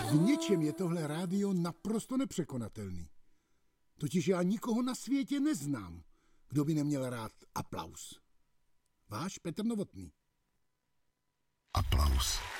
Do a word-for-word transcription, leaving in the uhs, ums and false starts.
V něčem je tohle rádio naprosto nepřekonatelný. Totiž já nikoho na světě neznám, kdo by neměl rád aplaus. Váš Petr Novotný. Aplaus.